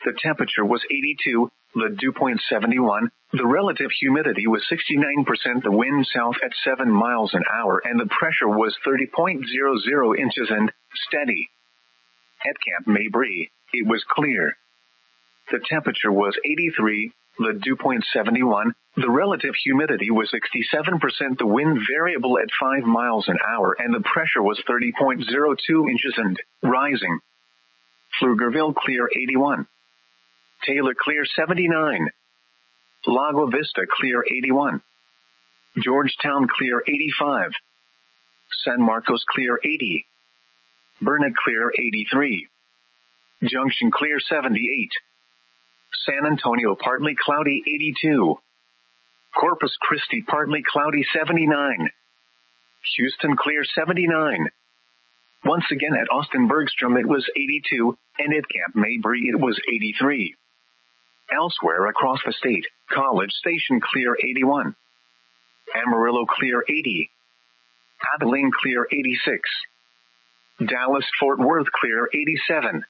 The temperature was 82, the dew point 71, the relative humidity was 69%, the wind south at 7 miles an hour, and the pressure was 30.00 inches and steady. At Camp Mabry, it was clear. The temperature was 83, the dew point 71, the relative humidity was 67%, the wind variable at 5 miles an hour, and the pressure was 30.02 inches and rising. Pflugerville clear 81. Taylor clear 79. Lago Vista clear 81. Georgetown clear 85. San Marcos clear 80. Burnet clear 83. Junction clear 78. San Antonio partly cloudy 82. Corpus Christi partly cloudy 79. Houston clear 79. Once again at Austin Bergstrom it was 82, and at Camp Mabry it was 83. Elsewhere across the state, College Station clear 81. Amarillo clear 80. Abilene clear 86. Dallas-Fort Worth clear 87.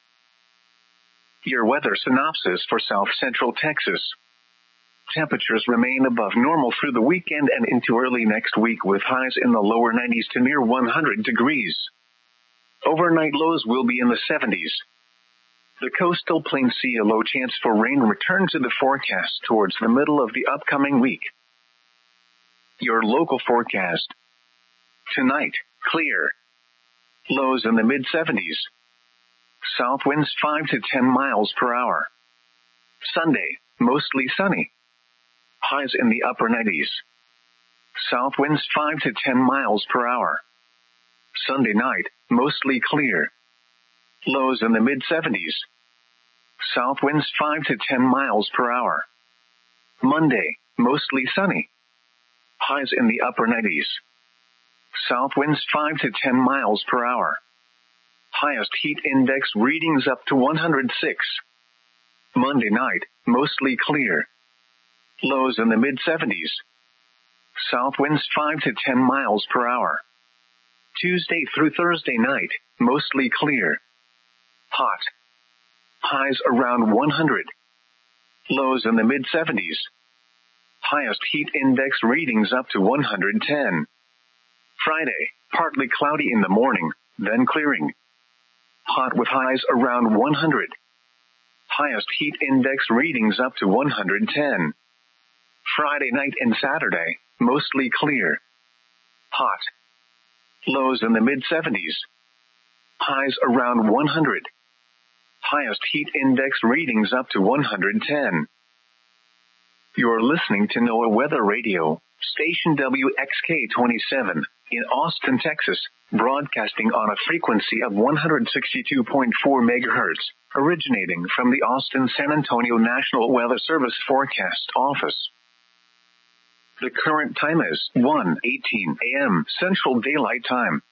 Your weather synopsis for South Central Texas. Temperatures remain above normal through the weekend and into early next week with highs in the lower 90s to near 100 degrees. Overnight lows will be in the 70s. The coastal plains see a low chance for rain return to the forecast towards the middle of the upcoming week. Your local forecast. Tonight, clear. Lows in the mid-70s. South winds 5 to 10 miles per hour. Sunday, mostly sunny. Highs in the upper 90s. South winds 5 to 10 miles per hour. Sunday night, mostly clear. Lows in the mid-70s. South winds 5 to 10 miles per hour. Monday, mostly sunny. Highs in the upper 90s. South winds 5 to 10 miles per hour. Highest heat index readings up to 106. Monday night, mostly clear. Lows in the mid-70s. South winds 5 to 10 miles per hour. Tuesday through Thursday night, mostly clear. Hot. Highs around 100. Lows in the mid-70s. Highest heat index readings up to 110. Friday, partly cloudy in the morning, then clearing. Hot with highs around 100. Highest heat index readings up to 110. Friday night and Saturday, mostly clear. Hot. Lows in the mid-70s. Highs around 100. Highest heat index readings up to 110. You're listening to NOAA Weather Radio, station WXK-27, in Austin, Texas, broadcasting on a frequency of 162.4 megahertz, originating from the Austin-San Antonio National Weather Service Forecast Office. The current time is 1:18 a.m. Central Daylight Time.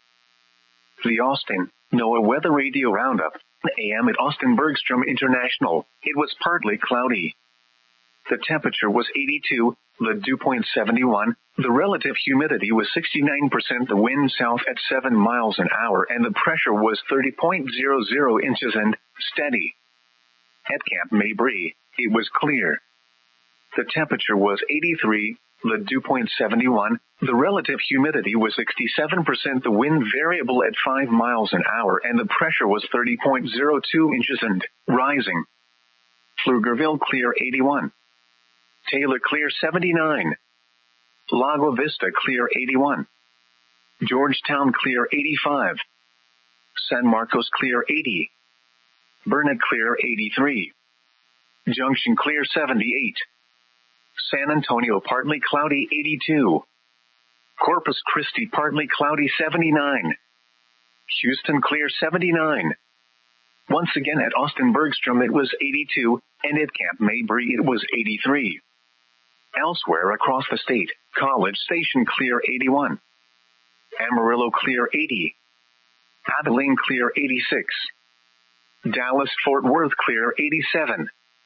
The Austin NOAA Weather Radio Roundup, a.m. at Austin Bergstrom International. It was partly cloudy. The temperature was 82, the dew point 71, the relative humidity was 69%, the wind south at 7 miles an hour, and the pressure was 30.00 inches and steady. At Camp Mabry, it was clear. The temperature was 83, the dew point 71, the relative humidity was 67%, the wind variable at 5 miles an hour, and the pressure was 30.02 inches and rising. Pflugerville clear 81. Taylor clear 79. Lago Vista clear 81. Georgetown clear 85. San Marcos clear 80. Burnet clear 83. Junction clear 78. San Antonio partly cloudy 82. Corpus Christi partly cloudy 79. Houston clear 79. Once again at Austin Bergstrom it was 82, and at Camp Mabry it was 83. Elsewhere across the state, College Station clear 81. Amarillo clear 80. Abilene clear 86. Dallas-Fort Worth clear 87.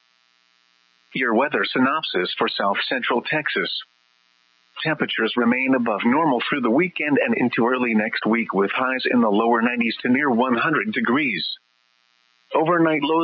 Your weather synopsis for South Central Texas. Temperatures remain above normal through the weekend and into early next week with highs in the lower 90s to near 100 degrees. Overnight lows